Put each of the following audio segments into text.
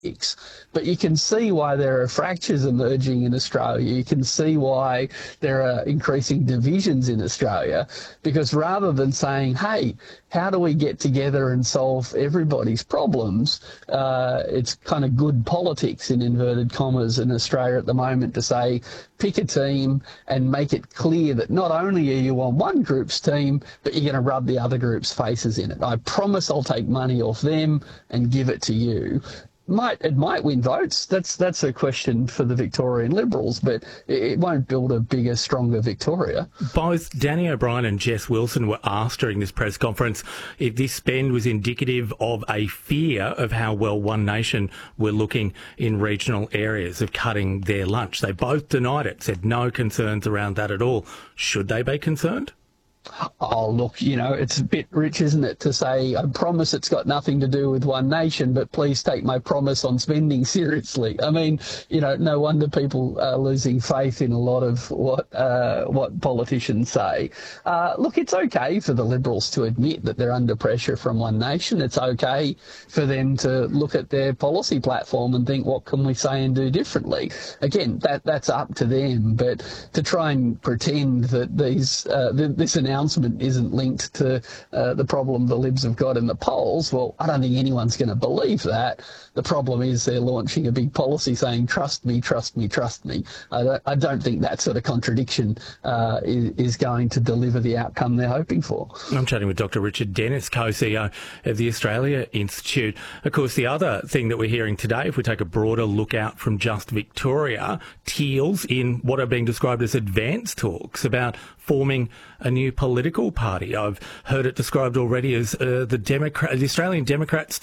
But you can see why there are fractures emerging in Australia. You can see why there are increasing divisions in Australia, because rather than saying, hey, how do we get together and solve everybody's problems, it's kind of good politics, in inverted commas, in Australia at the moment to say, pick a team and make it clear that not only are you on one group's team, but you're going to rub the other group's faces in it. I promise I'll take money off them and give it to you. It might win votes. That's a question for the Victorian Liberals, but it won't build a bigger, stronger Victoria. Both Danny O'Brien and Jess Wilson were asked during this press conference if this spend was indicative of a fear of how well One Nation were looking in regional areas of cutting their lunch. They both denied it, said no concerns around that at all. Should they be concerned? Oh, look, it's a bit rich, isn't it, to say, I promise it's got nothing to do with One Nation, but please take my promise on spending seriously. I mean, no wonder people are losing faith in a lot of what politicians say. Look, it's okay for the Liberals to admit that they're under pressure from One Nation. It's okay for them to look at their policy platform and think, what can we say and do differently? Again, that's up to them, but to try and pretend that this announcement isn't linked to the problem the Libs have got in the polls, well, I don't think anyone's going to believe that. The problem is they're launching a big policy saying, trust me, trust me, trust me. I don't think that sort of contradiction is going to deliver the outcome they're hoping for. I'm chatting with Dr. Richard Denniss, co-CEO of the Australia Institute. Of course, the other thing that we're hearing today, if we take a broader look out from just Victoria, Teals in what are being described as advanced talks about forming a new political party. I've heard it described already as the Australian Democrats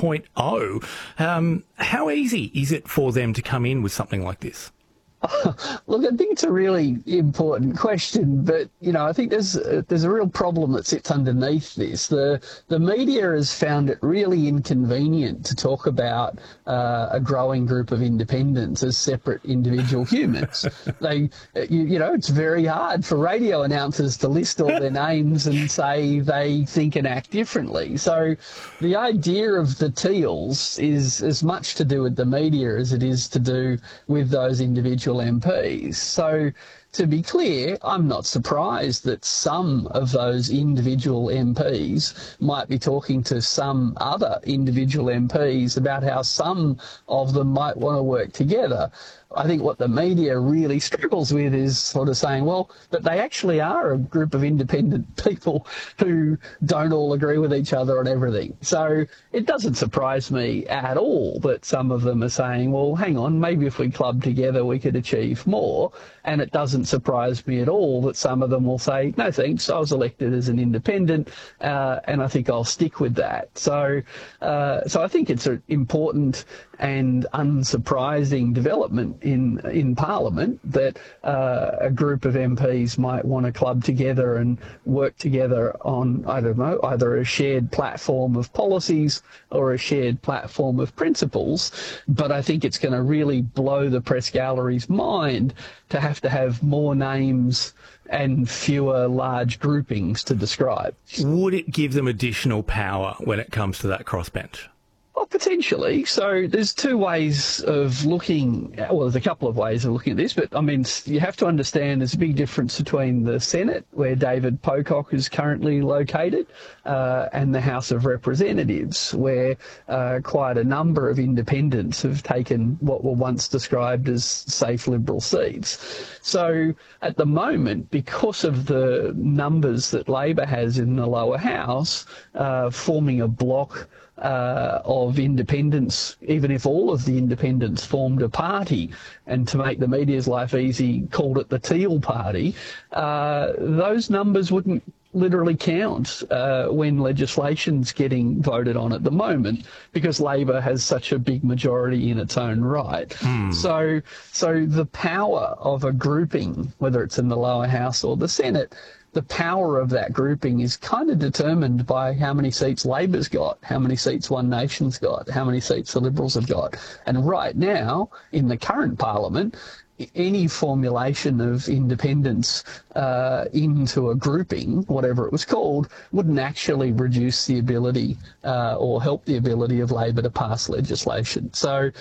2.0. How easy is it for them to come in with something like this? Look, I think it's a really important question, but I think there's a real problem that sits underneath this. The media has found it really inconvenient to talk about a growing group of independents as separate individual humans. It's very hard for radio announcers to list all their names and say they think and act differently. So the idea of the Teals is as much to do with the media as it is to do with those individual MPs. So to be clear, I'm not surprised that some of those individual MPs might be talking to some other individual MPs about how some of them might want to work together. I think what the media really struggles with is sort of saying, well, but they actually are a group of independent people who don't all agree with each other on everything. So it doesn't surprise me at all that some of them are saying, well, hang on, maybe if we club together we could achieve more. And it doesn't surprise me at all that some of them will say, no thanks, I was elected as an independent and I think I'll stick with that. So I think it's an important and unsurprising development in Parliament that a group of MPs might want to club together and work together on, I don't know, either a shared platform of policies or a shared platform of principles. But I think it's going to really blow the press gallery's mind to have more names and fewer large groupings to describe. Would it give them additional power when it comes to that crossbench? Well, potentially. So there's two ways of looking, well, there's a couple of ways of looking at this, but I mean, you have to understand there's a big difference between the Senate, where David Pocock is currently located, and the House of Representatives, where quite a number of independents have taken what were once described as safe Liberal seats. So at the moment, because of the numbers that Labor has in the lower house, forming a bloc of independents, even if all of the independents formed a party, and to make the media's life easy, called it the Teal Party, those numbers wouldn't literally count when legislation's getting voted on at the moment, because Labor has such a big majority in its own right. So the power of a grouping, whether it's in the lower house or the Senate, the power of that grouping is kind of determined by how many seats Labor's got, how many seats One Nation's got, how many seats the Liberals have got. And right now, in the current Parliament, any formulation of independence into a grouping, whatever it was called, wouldn't actually reduce the ability or help the ability of Labor to pass legislation. So